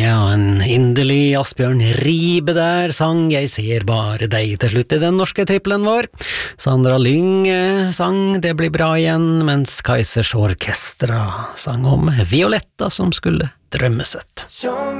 Ja, en inderlig Asbjørn Ribe der sang «Jeg ser bare deg» til slutt i den norske trippelen vår. Sandra Lyng sang «Det blir bra igjen», mens Kaizers Orkestra sang om Violetta som skulle drømme søtt.